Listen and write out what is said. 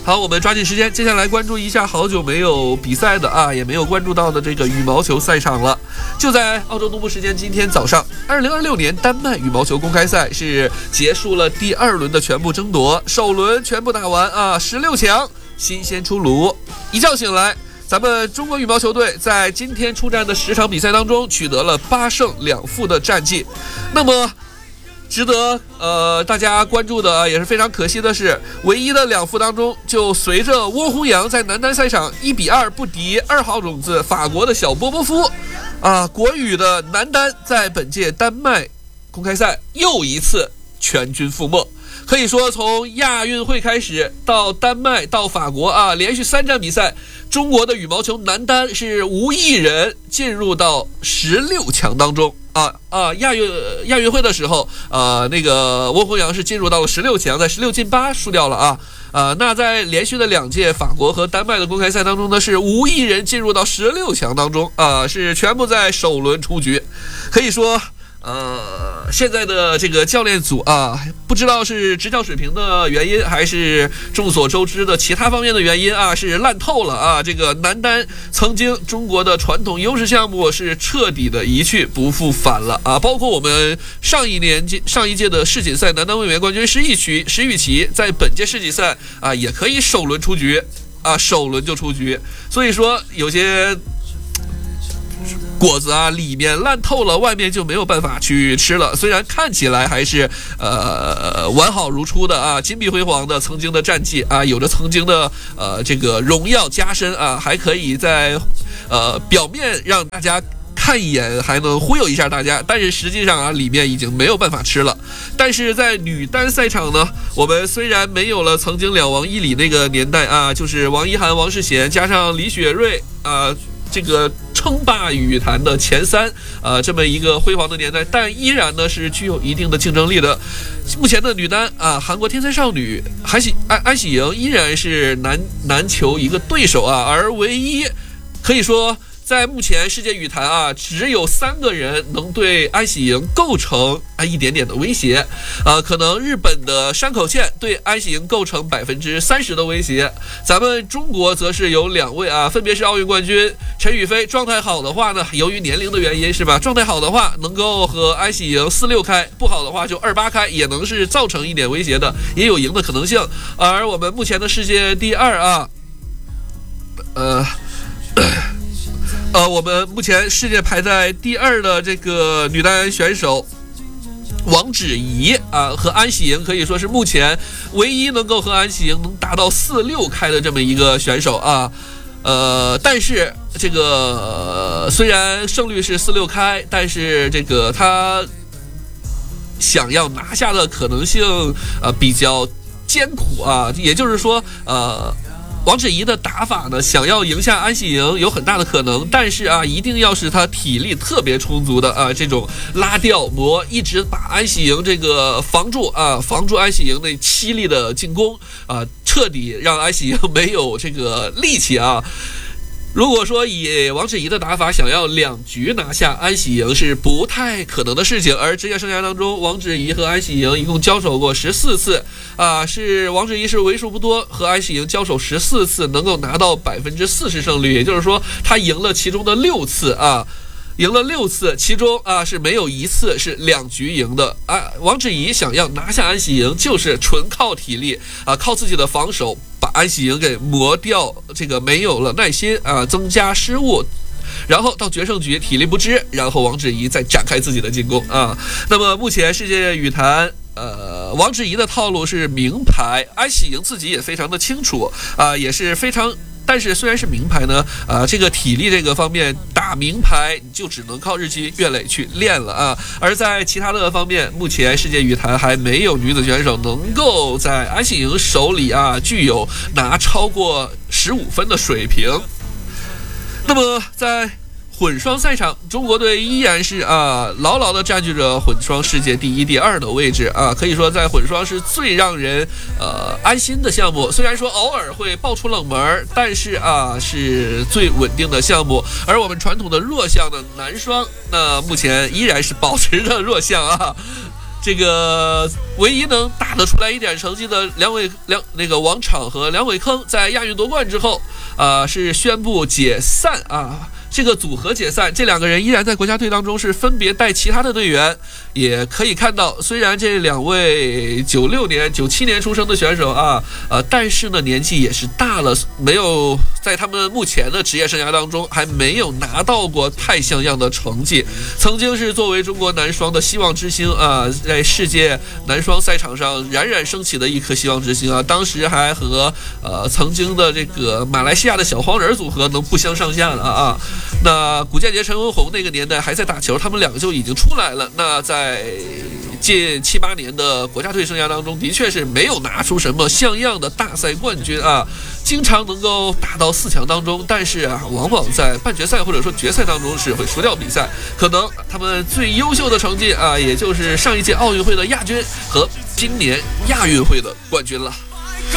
好，我们抓紧时间，接下来关注一下好久没有比赛的啊，也没有关注到的这个羽毛球赛场了。就在澳洲东部时间今天早上，2026年丹麦羽毛球公开赛是结束了第2轮的全部争夺，首轮全部打完啊，16强新鲜出炉。一觉醒来，咱们中国羽毛球队在今天出战的10场比赛当中取得了8胜2负的战绩。那么值得大家关注的也是非常可惜的是，唯一的2负当中，就随着翁宏扬在男单赛场1-2不敌2号种子法国的小波波夫，国羽的男单在本届丹麦公开赛又一次全军覆没。可以说，从亚运会开始到丹麦到法国连续3站比赛，中国的羽毛球男单是无一人进入到16强当中。亚运会的时候，那个翁宏扬是进入到了16强，在16进8输掉了那在连续的2届法国和丹麦的公开赛当中呢，是无一人进入到16强当中是全部在首轮出局。可以说现在的这个教练组不知道是执教水平的原因，还是众所周知的其他方面的原因是烂透了这个男单曾经中国的传统优势项目是彻底的一去不复返了包括我们上一届的世锦赛男单卫冕冠军石宇奇，在本届世锦赛也可以首轮出局首轮就出局。所以说有些果子里面烂透了，外面就没有办法去吃了。虽然看起来还是完好如初的金碧辉煌的曾经的战绩有着曾经的这个荣耀加身还可以在表面让大家看一眼，还能忽悠一下大家，但是实际上里面已经没有办法吃了。但是在女单赛场呢，我们虽然没有了曾经2王1里那个年代就是王一涵、王世贤加上李雪芮这个称霸羽坛的前3这么一个辉煌的年代，但依然呢是具有一定的竞争力的。目前的女单韩国天才少女安喜莹依然是难求一个对手而唯一可以说在目前世界羽坛只有3个人能对安喜莹构成一点点的威胁可能日本的山口茜对安喜莹构成30%的威胁，咱们中国则是有2位分别是奥运冠军陈雨菲，状态好的话呢，由于年龄的原因是吧，状态好的话能够和安喜莹4-6开，不好的话就2-8开，也能是造成一点威胁的，也有赢的可能性。而我们目前的世界第2我们目前世界排在第2的这个女单选手王芷怡和安喜莹可以说是目前唯一能够和安喜莹能达到4-6开的这么一个选手但是这个虽然胜率是4-6开，但是这个他想要拿下的可能性比较艰苦也就是说王芷怡的打法呢，想要赢下安喜莹有很大的可能，但是一定要是她体力特别充足的这种拉吊磨，一直把安喜莹这个防住安喜莹那凄厉的进攻彻底让安喜莹没有这个力气如果说以王芷怡的打法想要2局拿下安喜莹是不太可能的事情，而职业生涯当中王芷怡和安喜莹一共交手过14次是王芷怡是为数不多和安喜莹交手14次能够拿到40%胜率，也就是说她赢了其中的6次赢了6次，其中是没有1次是2局赢的王芷怡想要拿下安喜莹就是纯靠体力靠自己的防守把安喜莹给磨掉，这个没有了耐心增加失误，然后到决胜局体力不支，然后王芷怡再展开自己的进攻那么目前世界羽坛王芷怡的套路是名牌，安喜莹自己也非常的清楚也是非常，但是虽然是名牌呢这个体力这个方面打名牌你就只能靠日积月累去练了而在其他的方面，目前世界羽坛还没有女子选手能够在安喜莹手里具有拿超过15分的水平。那么在混双赛场，中国队依然是牢牢地占据着混双世界第1、第2的位置可以说在混双是最让人安心的项目。虽然说偶尔会爆出冷门，但是是最稳定的项目。而我们传统的弱项的男双，那目前依然是保持着弱项这个唯一能打得出来一点成绩的王昶和梁伟铿，在亚运夺冠之后，是宣布解散啊。这个组合解散，这两个人依然在国家队当中是分别带其他的队员。也可以看到，虽然这两位96年、97年出生的选手但是呢年纪也是大了，没有在他们目前的职业生涯当中还没有拿到过太像样的成绩。曾经是作为中国男双的希望之星在世界男双赛场上冉冉升起的一颗希望之星当时还和曾经的这个马来西亚的小黄人组合能不相上下了那古建杰、陈文宏那个年代还在打球，他们两个就已经出来了。那在近7、8年的国家队生涯当中，的确是没有拿出什么像样的大赛冠军经常能够打到4强当中，但是往往在半决赛或者说决赛当中是会输掉比赛。可能他们最优秀的成绩也就是上一届奥运会的亚军和今年亚运会的冠军了。